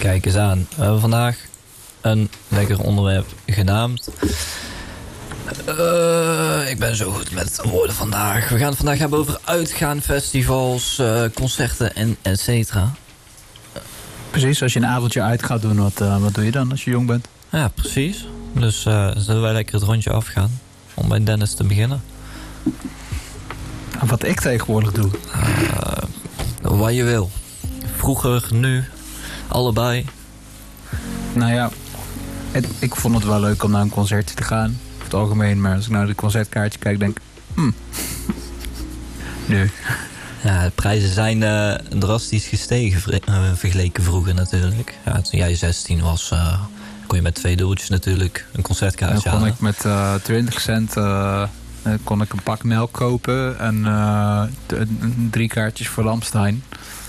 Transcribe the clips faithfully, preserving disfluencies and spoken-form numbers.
kijk eens aan. We hebben vandaag een lekker onderwerp genaamd. Uh, ik ben zo goed met woorden vandaag. We gaan het vandaag hebben over uitgaan, festivals, uh, concerten en et cetera. Precies, als je een avondje uit gaat doen, wat, uh, wat doe je dan als je jong bent? Ja, precies. Dus uh, zullen wij lekker het rondje afgaan om bij Dennis te beginnen. Wat ik tegenwoordig doe? Uh, wat je wil. Vroeger, nu, allebei. Nou ja, het, ik vond het wel leuk om naar een concertje te gaan. Over het algemeen, maar als ik naar de concertkaartje kijk, denk ik... Hmm. Nu. Ja, de prijzen zijn uh, drastisch gestegen vre- uh, vergeleken vroeger natuurlijk. Ja, toen jij zestien was, uh, kon je met twee dubbeltjes natuurlijk een concertkaartje halen. Dan kon halen. ik met uh, twintig cent uh, uh, kon ik een pak melk kopen en uh, t- drie kaartjes voor Rammstein.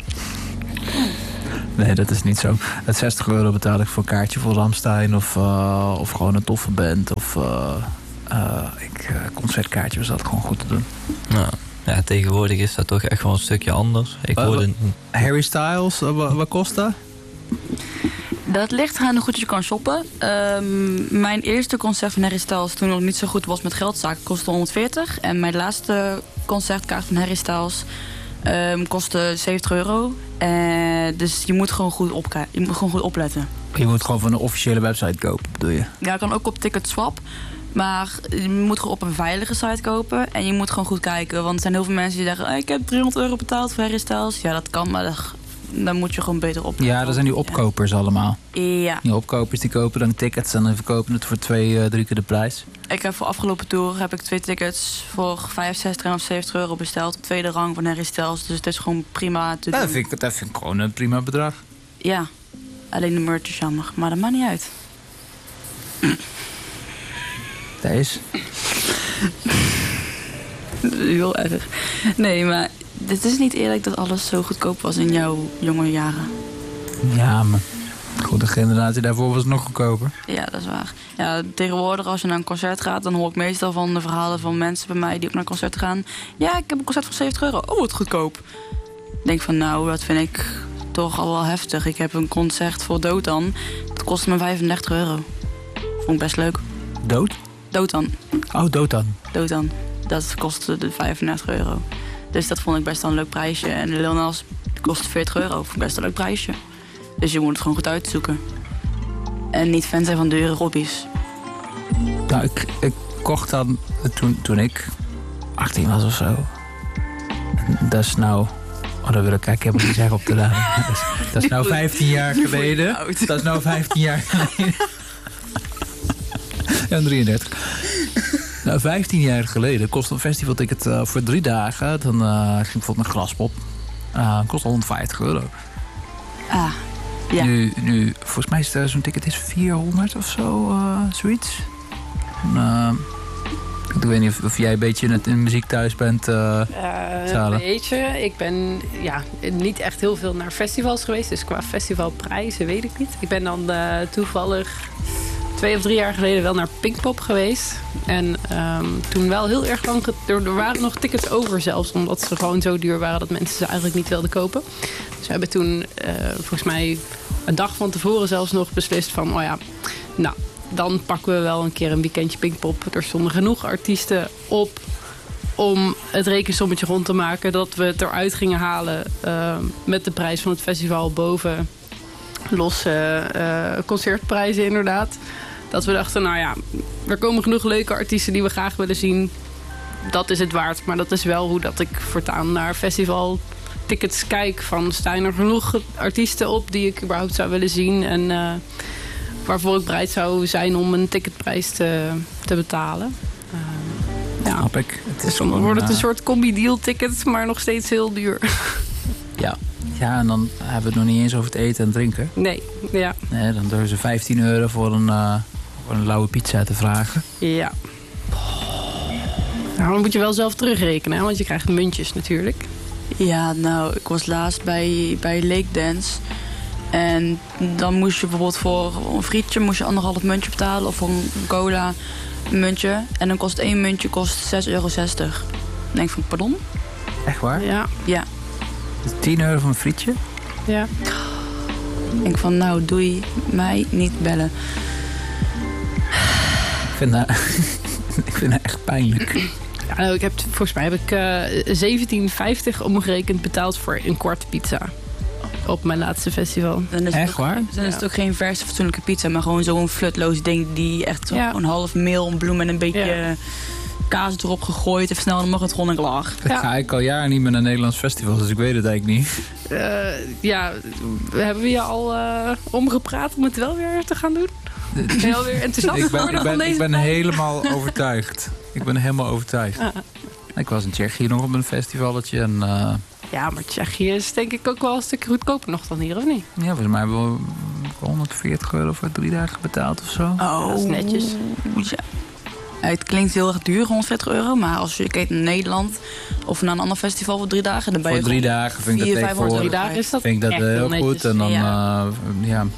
Nee, dat is niet zo. Het zestig euro betaal ik voor een kaartje voor Rammstein of, uh, of gewoon een toffe band of uh, uh, ik, uh, concertkaartje was dat gewoon goed te doen. Nou, ja, tegenwoordig is dat toch echt wel een stukje anders. Ik uh, hoorde... Harry Styles, uh, wat, wat kost dat? Dat ligt aan hoe goed je kan shoppen. Um, mijn eerste concert van Harry Styles, toen nog niet zo goed was met geldzaken, kostte honderdveertig. En mijn laatste concertkaart van Harry Styles um, kostte zeventig euro. Uh, dus je moet gewoon goed opka- je moet gewoon goed opletten. Je moet gewoon van de officiële website kopen, bedoel je? Ja, je kan ook op Ticketswap. Maar je moet gewoon op een veilige site kopen. En je moet gewoon goed kijken. Want er zijn heel veel mensen die zeggen... Oh, ik heb driehonderd euro betaald voor Harry Styles. Ja, dat kan, maar dat, dan moet je gewoon beter op. Ja, dat zijn die opkopers ja. allemaal. Ja. Die opkopers die kopen dan tickets en dan verkopen het voor twee, uh, drie keer de prijs. Ik heb voor afgelopen tour heb ik twee tickets voor vijfenzestig of zeventig euro besteld. Op tweede rang van Harry Styles. Dus het is gewoon prima te doen. Dat vind ik, dat vind ik gewoon een prima bedrag. Ja, alleen de merch is jammer. Maar dat maakt niet uit. Deze. Heel erg. Nee, maar het is niet eerlijk dat alles zo goedkoop was in jouw jonge jaren. Ja, maar goed, de generatie daarvoor was nog goedkoper. Ja, dat is waar. Ja, tegenwoordig als je naar een concert gaat, dan hoor ik meestal van de verhalen van mensen bij mij die ook naar een concert gaan. Ja, ik heb een concert van zeventig euro. Oh, wat goedkoop. Ik denk van, nou, dat vind ik toch al wel heftig. Ik heb een concert voor Dotan. Dat kostte me vijfendertig euro. Vond ik best leuk. Dood? Dotan. Oh, Dotan. Dotan. Dat kostte de vijfendertig euro. Dus dat vond ik best wel een leuk prijsje. En de Lil Nas kostte veertig euro. Vond ik best een leuk prijsje. Dus je moet het gewoon goed uitzoeken. En niet fan zijn van dure robbies. Nou, ik, ik kocht dan toen, toen ik achttien was of zo. Dat is nou... Oh, dat wil ik eigenlijk helemaal niet zeggen op de radio. Dat is, dat is nou vijftien jaar geleden. Dat is nou vijftien jaar geleden. Ja, drieëndertig. Nou, vijftien jaar geleden kost een festivalticket uh, voor drie dagen. Dan uh, ging bijvoorbeeld een Graspop. Uh, kost honderdvijftig euro. Ah, ja. Nu, nu volgens mij is uh, zo'n ticket is vierhonderd of zo, uh, zoiets. En, uh, ik weet niet of, of jij een beetje in, het, in muziek thuis bent, uh, uh, Sarah. Weet je, ik ben ja, niet echt heel veel naar festivals geweest. Dus qua festivalprijzen weet ik niet. Ik ben dan uh, toevallig twee of drie jaar geleden wel naar Pinkpop geweest. En um, toen wel heel erg lang... Er, er waren nog tickets over zelfs. Omdat ze gewoon zo duur waren dat mensen ze eigenlijk niet wilden kopen. Dus we hebben toen uh, volgens mij een dag van tevoren zelfs nog beslist van... Oh ja, nou, dan pakken we wel een keer een weekendje Pinkpop. Er stonden genoeg artiesten op om het rekensommetje rond te maken... dat we het eruit gingen halen uh, met de prijs van het festival boven losse uh, concertprijzen inderdaad. Dat we dachten, nou ja, er komen genoeg leuke artiesten die we graag willen zien. Dat is het waard. Maar dat is wel hoe dat ik voortaan naar festivaltickets kijk. Van, staan er genoeg artiesten op die ik überhaupt zou willen zien? En uh, waarvoor ik bereid zou zijn om een ticketprijs te, te betalen. Uh, ja. Snap ik. Het is Dan wordt het een soort combi-deal ticket, maar nog steeds heel duur. Ja. Ja, en dan hebben we het nog niet eens over het eten en drinken. Nee, ja. Nee, dan durven ze vijftien euro voor een, uh, voor een lauwe pizza te vragen. Ja. Nou, dan moet je wel zelf terugrekenen, hè? Want je krijgt muntjes natuurlijk. Ja, nou, ik was laatst bij, bij Lake Dance. En dan moest je bijvoorbeeld voor een frietje moest je anderhalf muntje betalen. Of voor een cola een muntje. En dan kost één muntje kost zes euro zestig. Dan denk ik van, pardon? Echt waar? Ja. Ja. tien euro voor een frietje? Ja. Ik denk van, nou, doei, mij niet bellen. Ik vind dat, ik vind dat echt pijnlijk. Ja, nou, ik heb, volgens mij heb ik uh, zeventien vijftig omgerekend betaald voor een kwart pizza. Op mijn laatste festival. Dan is Echt ook, waar? Dan is het ook geen verse fatsoenlijke pizza, maar gewoon zo'n flutloos ding die echt zo Ja. een half meel, een bloem en een beetje Ja. kaas erop gegooid. Even snel de magnetron en klaar. Ik ga eigenlijk al jaren niet meer naar Nederlands festivals, dus ik weet het eigenlijk niet. Uh, ja, hebben we je al uh, omgepraat om het wel weer te gaan doen? Ben je alweer enthousiast Ik ben, geworden ik ben, van deze ik ben tijd? helemaal overtuigd. Ik ben helemaal overtuigd. Ah. Ik was in Tsjechië nog op een festivalletje en... Uh, Ja, maar Tsjechië is denk ik ook wel een stuk goedkoper nog dan hier, of niet? ja, volgens mij hebben we honderdveertig euro voor drie dagen betaald of zo. Oh, Dat is netjes. Ja. Het klinkt heel erg duur, honderdveertig euro. Maar als je kijkt naar Nederland of naar een ander festival voor drie dagen, dan ben je Voor drie gewoon dagen vind ik dat vierhonderd, tegenwoordig Drie dagen is dat vind ik dat echt heel heel goed. netjes. En dan, Ja. uh, ja,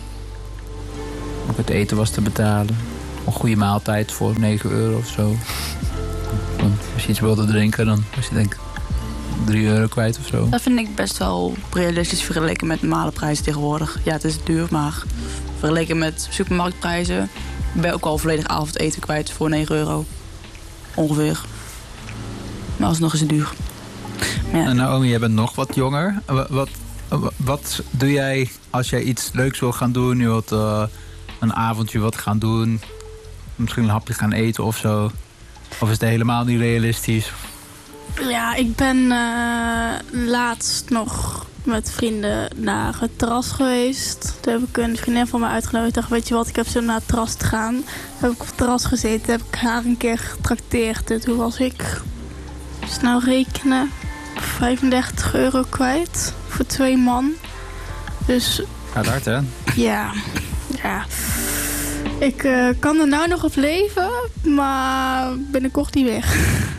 ook het eten was te betalen. Een goede maaltijd voor negen euro of zo. Dan, als je iets wilde drinken, dan was je denk ik drie euro kwijt of zo. Dat vind ik best wel realistisch vergeleken met normale prijzen tegenwoordig. Ja, het is duur, maar vergeleken met supermarktprijzen ben je ook al volledig avondeten kwijt voor negen euro. Ongeveer. Maar alsnog is het duur. Maar ja. En Naomi, jij bent nog wat jonger. Wat, wat, wat doe jij als jij iets leuks wil gaan doen? Je wilt uh, een avondje wat gaan doen. Misschien een hapje gaan eten of zo. Of is het helemaal niet realistisch? Ja, ik ben uh, laatst nog met vrienden naar het terras geweest. Toen heb ik een vriendin van mij uitgenodigd. Ik dacht, weet je wat, ik heb zo naar het terras te gaan. Toen heb ik op het terras gezeten, heb ik haar een keer getrakteerd. En toen was ik, snel rekenen, vijfendertig euro kwijt voor twee man. Dus Gaat hard, hè? ja, ja. Ik uh, kan er nou nog op leven, maar binnenkort niet weg.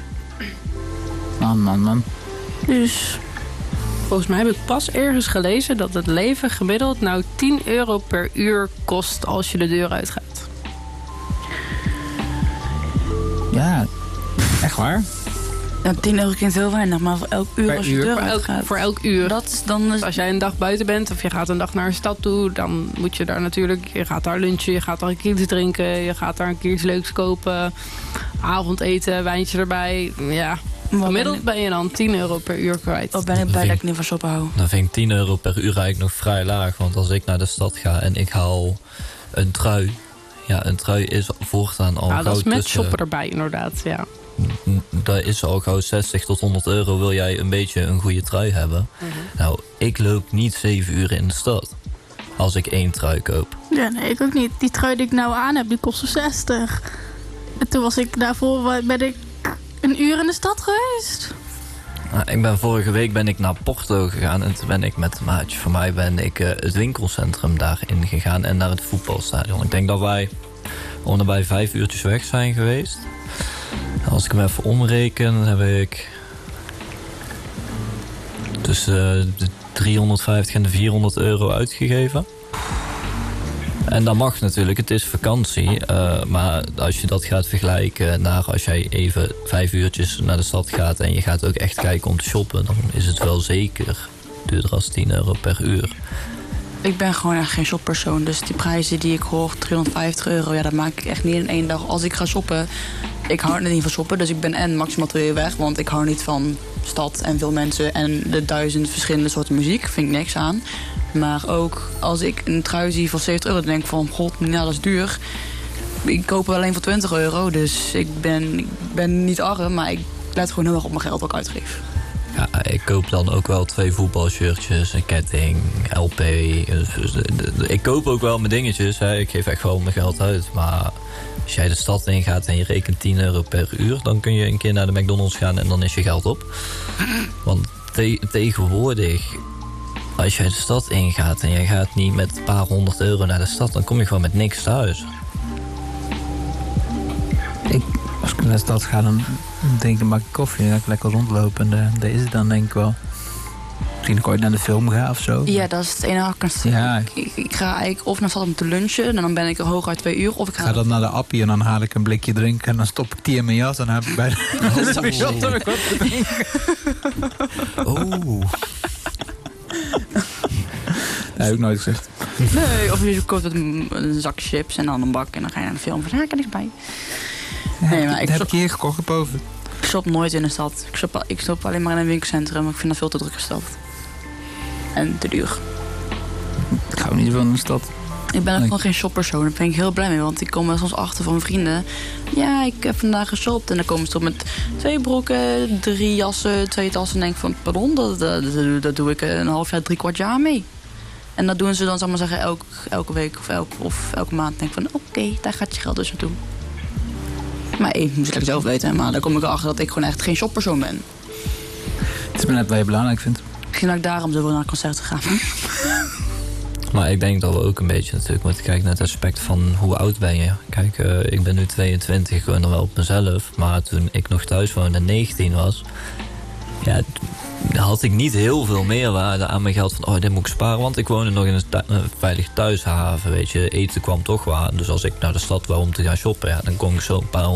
Man, man, man. Dus Volgens mij heb ik pas ergens gelezen dat het leven gemiddeld nou tien euro per uur kost als je de deur uitgaat. Ja, echt waar? Ja, tien euro klinkt heel weinig, maar voor elk uur Per als je uur? deur Voor elk, uitgaat. voor elk uur. Dat is dan is, Als jij een dag buiten bent of je gaat een dag naar een stad toe, dan moet je daar natuurlijk, je gaat daar lunchen, je gaat daar een keer iets drinken, je gaat daar een keer iets leuks kopen, avondeten, wijntje erbij. Ja, gemiddeld ben je dan tien euro per uur kwijt. Wat ben ik blij dat ik niet van shoppen hou. Dan vind ik tien euro per uur eigenlijk nog vrij laag. Want als ik naar de stad ga en ik haal een trui. Ja, een trui is voortaan al Ja, gauw dat is met tussen... shoppen erbij inderdaad, ja. Daar is al gauw zestig tot honderd euro. Wil jij een beetje een goede trui hebben? Mm-hmm. Nou, ik loop niet zeven uur in de stad. Als ik één trui koop. ja, nee, ik ook niet. Die trui die ik nou aan heb, die kostte zestig. En toen was ik daarvoor, ben ik een uur in de stad geweest. Nou, ik ben, vorige week ben ik naar Porto gegaan. En toen ben ik met een maatje van mij ben ik, uh, het winkelcentrum daarin gegaan. En naar het voetbalstadion. Ik denk dat wij om en bij vijf uurtjes weg zijn geweest. Als ik hem even omreken, dan heb ik tussen de driehonderdvijftig en de vierhonderd euro uitgegeven. En dat mag natuurlijk, het is vakantie. Uh, maar als je dat gaat vergelijken naar als jij even vijf uurtjes naar de stad gaat en je gaat ook echt kijken om te shoppen, dan is het wel zeker duurder dan tien euro per uur. Ik ben gewoon echt geen shoppersoon. Dus die prijzen die ik hoor, driehonderdvijftig euro, ja, dat maak ik echt niet in één dag. Als ik ga shoppen, ik hou er niet van shoppen. Dus ik ben en maximaal twee uur weg. Want ik hou niet van stad en veel mensen en de duizend verschillende soorten muziek. Vind ik niks aan. Maar ook als ik een trui zie voor zeventig euro, dan denk ik van, god, nou, dat is duur. Ik koop er alleen voor twintig euro. Dus ik ben, ik ben niet arm, maar ik let gewoon heel erg op mijn geld wat ik uitgeef. Ja, ik koop dan ook wel twee voetbalshirtjes, een ketting, L P. Ik koop ook wel mijn dingetjes. Hè. Ik geef echt gewoon mijn geld uit. Maar als jij de stad ingaat en je rekent tien euro per uur, dan kun je een keer naar de McDonald's gaan en dan is je geld op. Want te- tegenwoordig, als jij de stad ingaat en jij gaat niet met een paar honderd euro naar de stad, dan kom je gewoon met niks thuis. Ik, als ik naar de stad ga, dan denk ik, dan maak ik koffie en dan ga ik lekker rondlopen. En uh, dat is het dan denk ik wel. Misschien dat ik ooit naar de film ga of zo. Ja, dat is het enige wat ik kan Ja. ik, ik, ik ga eigenlijk of naar de stad om te lunchen, en dan ben ik er hooguit twee uur. Of ik Ik ga, ga dan naar de appie en dan haal ik een blikje drinken en dan stop ik die in mijn jas en dan heb ik bij de Oh. shop heb ik wat te drinken. Oh. Dat heb ik nooit gezegd. Nee, of je koopt een, een zak chips en dan een bak en dan ga je naar de film van, ja, ik heb niks bij. Nee, maar dat ik heb shop, ik hier gekocht boven. ik shop nooit in de stad. Ik shop, ik shop alleen maar in een winkelcentrum. Ik vind dat veel te drukke stad. En te duur. Ik hou niet van de stad. Ik ben ook Nee. gewoon geen shoppersoon. Daar ben ik heel blij mee. Want ik kom er soms achter van mijn vrienden. Ja, ik heb vandaag geshopt. En dan komen ze op met twee broeken, drie jassen, twee tassen. En denk ik van, pardon, dat, dat, dat, dat doe ik een half jaar, drie kwart jaar mee. En dat doen ze dan, zal ik maar zeggen, elke, elke week of, elk, of elke maand. Denk ik van, oké, okay, daar gaat je geld dus naartoe. Maar één moet ik zelf weten. Maar dan kom ik erachter dat ik gewoon echt geen shoppersoon ben. Het is maar net wat je belangrijk vindt. Misschien dat ik daarom zo wil naar concerten gaan. Maar ik denk dat we ook een beetje natuurlijk moeten kijken naar het aspect van hoe oud ben je. Kijk, uh, ik ben nu tweeëntwintig, ik woon er wel op mezelf. Maar toen ik nog thuis woonde en negentien was, ja, had ik niet heel veel meerwaarde aan mijn geld van, oh, dit moet ik sparen. Want ik woonde nog in een, thu- een veilige thuishaven, weet je. Eten kwam toch wel aan. Dus als ik naar de stad wou om te gaan shoppen, ja, dan kon ik zo een paar